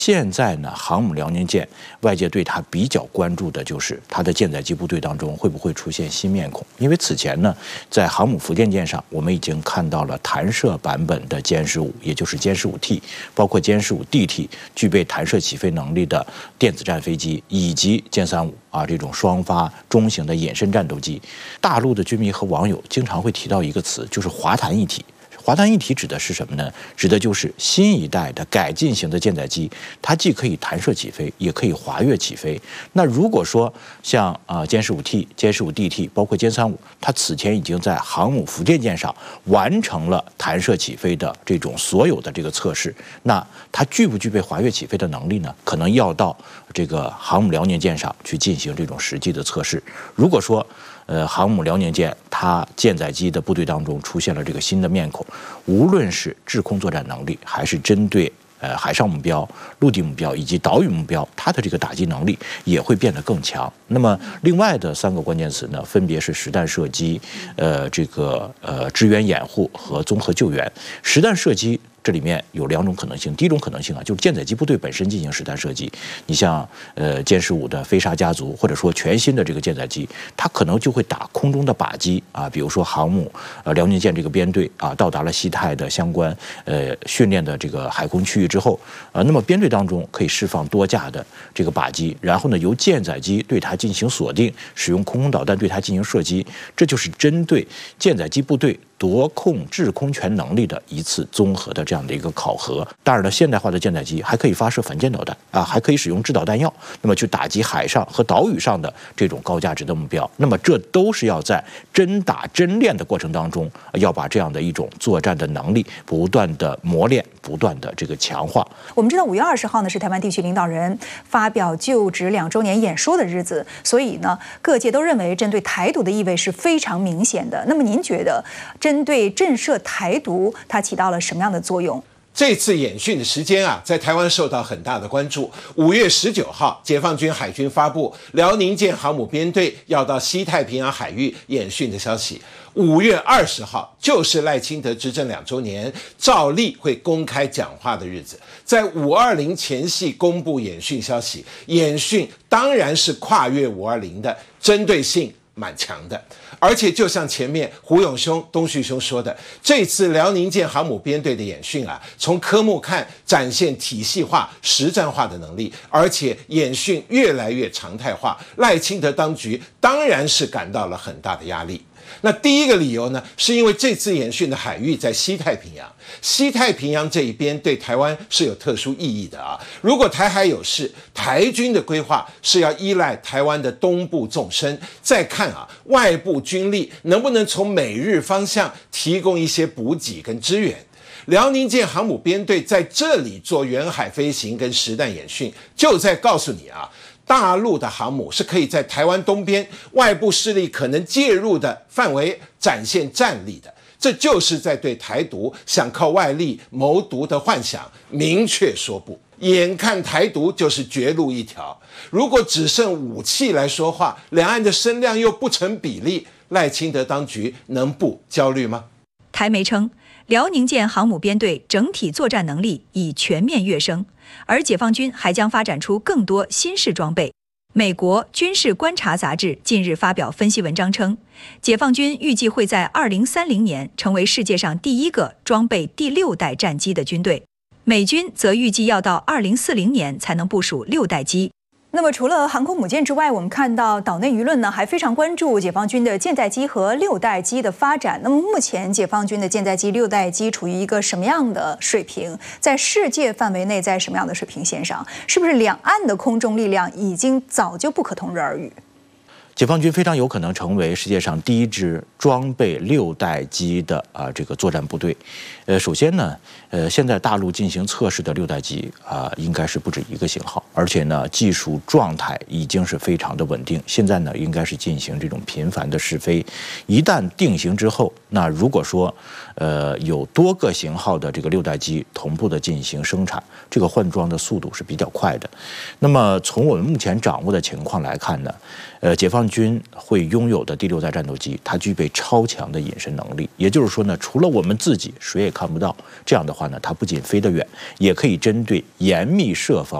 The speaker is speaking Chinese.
现在呢，航母辽宁舰，外界对它比较关注的就是它的舰载机部队当中会不会出现新面孔。因为此前呢，在航母福建舰上，我们已经看到了弹射版本的歼15，也就是歼15 T， 包括歼15 DT 具备弹射起飞能力的电子战飞机，以及歼35这种双发中型的隐身战斗机。大陆的军迷和网友经常会提到一个词，就是滑弹一体。滑弹一体指的是什么呢？指的就是新一代的改进型的舰载机，它既可以弹射起飞，也可以滑跃起飞。那如果说像歼15 T、歼15 DT， 包括歼35，它此前已经在航母福建舰上完成了弹射起飞的这种所有的这个测试，那它具不具备滑跃起飞的能力呢？可能要到这个航母辽宁舰上去进行这种实际的测试。如果说航母辽宁舰它舰载机的部队当中出现了这个新的面孔，无论是制空作战能力，还是针对海上目标、陆地目标以及岛屿目标，它的这个打击能力也会变得更强。那么另外的3个关键词呢，分别是实弹射击、支援掩护和综合救援。实弹射击这里面有2种可能性，第一种可能性就是舰载机部队本身进行实弹射击。你像歼15的飞鲨家族，或者说全新的这个舰载机，它可能就会打空中的靶机比如说航母辽宁舰这个编队到达了西太的相关训练的这个海空区域之后，那么编队当中可以释放多架的这个靶机，然后呢由舰载机对它进行锁定，使用空空导弹对它进行射击，这就是针对舰载机部队夺控制空权能力的一次综合的这样的一个考核。当然了，现代化的舰载机还可以发射反舰导弹还可以使用制导弹药，那么去打击海上和岛屿上的这种高价值的目标。那么这都是要在真打真练的过程当中，要把这样的一种作战的能力不断的磨练，不断的这个强化。 我们知道5月20号呢是台湾地区领导人发表就职2周年演说的日子，所以呢各界都认为针对台独的意味是非常明显的。那么您觉得针对震慑台独，它起到了什么样的作用？ 这次演训的时间在台湾受到很大的关注。5月19号，解放军海军发布辽宁舰航母编队要到西太平洋海域演训的消息。5月20号就是赖清德执政2周年，照例会公开讲话的日子。在520前夕公布演训消息，演训当然是跨越520的，针对性蛮强的。而且就像前面胡永兄、东旭兄说的，这次辽宁舰航母编队的演训从科目看展现体系化、实战化的能力，而且演训越来越常态化，赖清德当局当然是感到了很大的压力。那第一个理由呢，是因为这次演训的海域在西太平洋，西太平洋这一边对台湾是有特殊意义的如果台海有事，台军的规划是要依赖台湾的东部纵深，再看外部军力能不能从美日方向提供一些补给跟支援。辽宁舰航母编队在这里做远海飞行跟实弹演训，就在告诉你大陆的航母是可以在台湾东边外部势力可能介入的范围展现战力的，这就是在对台独想靠外力谋独的幻想明确说不。眼看台独就是绝路一条，如果只剩武器来说话，两岸的声量又不成比例，赖清德当局能不焦虑吗？ 台媒称，辽宁舰航母编队整体作战能力已全面跃升，而解放军还将发展出更多新式装备。美国军事观察杂志近日发表分析文章称，解放军预计会在2030年成为世界上第一个装备第6代战机的军队，美军则预计要到2040年才能部署6代机。那么除了航空母舰之外，我们看到岛内舆论呢还非常关注解放军的舰载机和6代机的发展。那么目前解放军的舰载机、6代机处于一个什么样的水平？在世界范围内，在什么样的水平线上？是不是两岸的空中力量已经早就不可同日而语？ 解放军非常有可能成为世界上第一支装备6代机的这个作战部队。首先呢，现在大陆进行测试的6代机应该是不止一个型号，而且呢，技术状态已经是非常的稳定。现在呢，应该是进行这种频繁的试飞。一旦定型之后，那如果说有多个型号的这个6代机同步的进行生产，这个换装的速度是比较快的。那么从我们目前掌握的情况来看呢，解放军军会拥有的第6代战斗机，它具备超强的隐身能力。也就是说呢，除了我们自己，谁也看不到。这样的话呢，它不仅飞得远，也可以针对严密设防